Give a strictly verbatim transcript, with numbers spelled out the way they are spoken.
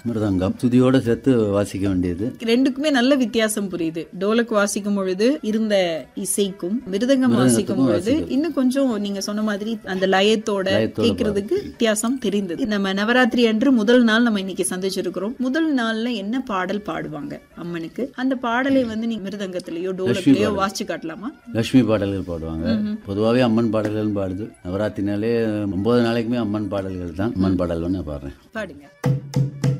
மிருதங்கம் சுதியோட சேர்த்து வாசிக்க வேண்டியது. ரெண்டுக்குமே நல்ல வித்தியாசம் புரியுது. டோலக் வாசிக்கும் பொழுது இருந்த இசைக்கும் மிருதங்கம் வாசிக்கும் பொழுது இன்னும் கொஞ்சம் நீங்க சொன்ன மாதிரி அந்த லயத்தோட கேட்கறதுக்கு வித்தியாசம் தெரிந்தது. நம்ம நவராத்திரி அன்று முதல் நாள் நம்ம இன்னைக்கு சந்திச்சிருக்கிறோம். முதல் நாள்ல என்ன பாடல் பாடுவாங்க அம்மனுக்கு? அந்த பாடலை வந்து நீங்க மிருதங்கத்திலயோ டோலக்லயோ வாசிச்சு காட்டலாமா? லட்சுமி பாடல்கள் பாடுவாங்க. பொதுவாகவே அம்மன் பாடல்கள் பாடுது. நவராத்திரினாலே ஒன்பது நாளைக்குமே அம்மன் பாடல்கள் தான். அம்மன் பாடல் நான் பாடுறேன். பாடுங்க.